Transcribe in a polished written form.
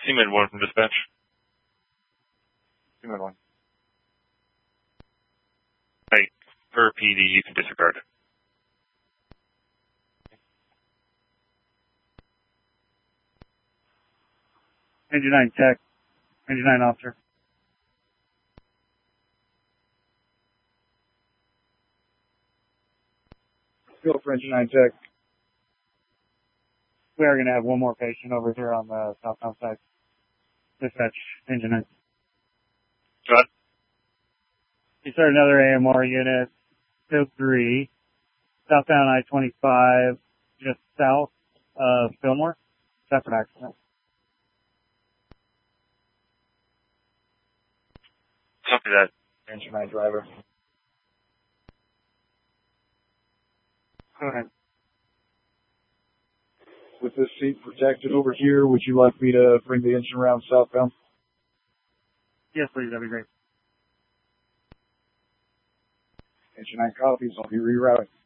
Seaman 1 from dispatch. Seaman 1. Hey, per PD, you can disregard it. Engine 9 tech. Engine 9 officer. Field for Engine 9 tech. We are going to have one more patient over here on the southbound side. Dispatch, Engine 9. Got. You start another AMR unit, Field 3, southbound I-25, just south of Fillmore. Separate accident. Copy that. Engine 9 driver. Go ahead. With this seat protected over here, would you like me to bring the engine around southbound? Yes, please. That'd be great. Engine 9 copies. I'll be rerouting.